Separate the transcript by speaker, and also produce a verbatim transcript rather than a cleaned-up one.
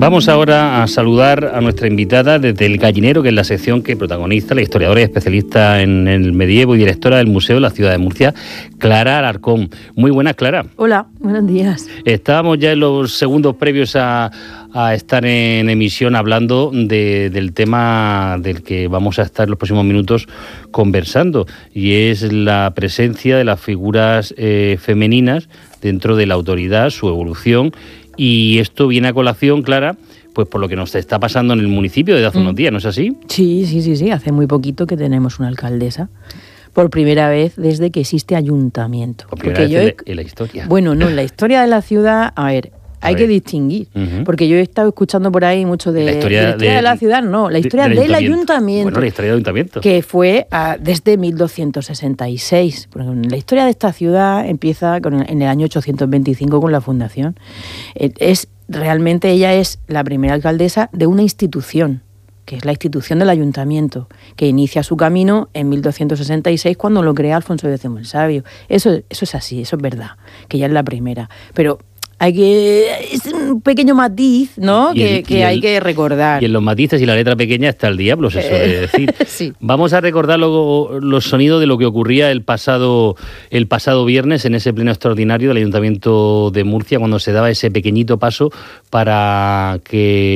Speaker 1: Vamos ahora a saludar a nuestra invitada desde El Gallinero, que es la sección que protagoniza la historiadora y especialista en el medievo y directora del Museo de la Ciudad de Murcia, Clara Alarcón. Muy buenas, Clara.
Speaker 2: Hola, buenos días.
Speaker 1: Estábamos ya en los segundos previos a, a estar en emisión hablando de, del tema del que vamos a estar en los próximos minutos conversando, y es la presencia de las figuras eh, femeninas dentro de la autoridad, su evolución. Y esto viene a colación, Clara, pues por lo que nos está pasando en el municipio desde hace mm. unos días, ¿no es así?
Speaker 2: Sí, sí, sí, sí. Hace muy poquito que tenemos una alcaldesa, por primera vez desde que existe ayuntamiento.
Speaker 1: Por primera
Speaker 2: porque
Speaker 1: vez
Speaker 2: yo
Speaker 1: en, he... en la historia.
Speaker 2: Bueno, no, en la historia de la ciudad, a ver, a hay ver. que distinguir, uh-huh. porque yo he estado escuchando por ahí mucho de la historia de, la, historia de, de la ciudad, no, la historia de, del, del ayuntamiento. ayuntamiento.
Speaker 1: Bueno, la historia del ayuntamiento.
Speaker 2: Que fue a, desde mil doscientos sesenta y seis. Porque la historia de esta ciudad empieza con el, en el año ochocientos veinticinco con la fundación. Es realmente ella es la primera alcaldesa de una institución, que es la institución del ayuntamiento, que inicia su camino en mil doscientos sesenta y seis cuando lo crea Alfonso X el Sabio. Eso, eso es así, eso es verdad, que ella es la primera. Pero hay que... es un pequeño matiz, ¿no?, que, el, que hay el, que recordar.
Speaker 1: Y en los matices y la letra pequeña está el diablo, se suele decir.
Speaker 2: Sí.
Speaker 1: Vamos a recordar lo, los sonidos de lo que ocurría el pasado, el pasado viernes en ese pleno extraordinario del Ayuntamiento de Murcia, cuando se daba ese pequeñito paso para que